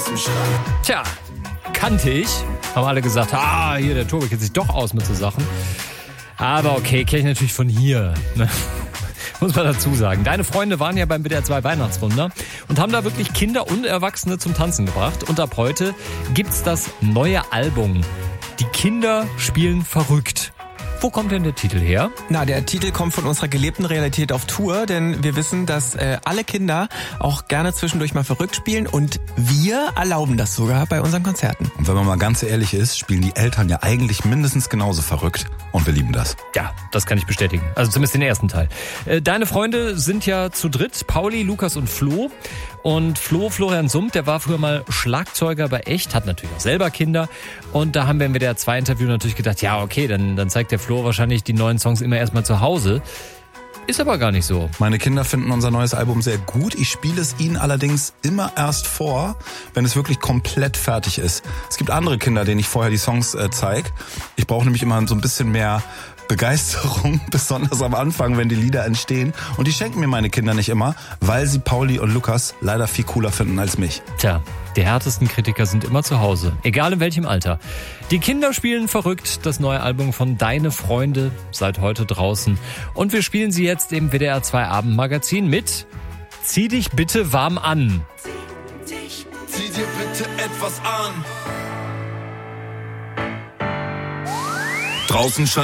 Tja, kannte ich. Haben alle gesagt, hier, der Tobi kennt sich doch aus mit so Sachen. Aber okay, kenne ich natürlich von hier. Ne? Muss man dazu sagen. Deine Freunde waren ja beim WDR 2 Weihnachtswunder und haben da wirklich Kinder und Erwachsene zum Tanzen gebracht. Und ab heute gibt's das neue Album. Die Kinder spielen verrückt. Wo kommt denn der Titel her? Na, der Titel kommt von unserer gelebten Realität auf Tour, denn wir wissen, dass alle Kinder auch gerne zwischendurch mal verrückt spielen und wir erlauben das sogar bei unseren Konzerten. Und wenn man mal ganz ehrlich ist, spielen die Eltern ja eigentlich mindestens genauso verrückt und wir lieben das. Ja, das kann ich bestätigen. Also zumindest den ersten Teil. Deine Freunde sind ja zu dritt, Pauli, Lukas und Flo. Und Florian Summt, der war früher mal Schlagzeuger bei Echt, hat natürlich auch selber Kinder. Und da haben wir im WDR 2 Interview natürlich gedacht, ja okay, dann zeigt der Flo wahrscheinlich die neuen Songs immer erstmal zu Hause. Ist aber gar nicht so. Meine Kinder finden unser neues Album sehr gut. Ich spiele es ihnen allerdings immer erst vor, wenn es wirklich komplett fertig ist. Es gibt andere Kinder, denen ich vorher die Songs zeige. Ich brauche nämlich immer so ein bisschen mehr Begeisterung, besonders am Anfang, wenn die Lieder entstehen. Und die schenken mir meine Kinder nicht immer, weil sie Pauli und Lukas leider viel cooler finden als mich. Tja, die härtesten Kritiker sind immer zu Hause, egal in welchem Alter. Die Kinder spielen verrückt, das neue Album von Deine Freunde, seit heute draußen. Und wir spielen sie jetzt im WDR 2 Abendmagazin mit Zieh dich bitte warm an. Zieh dir bitte etwas an. Draußen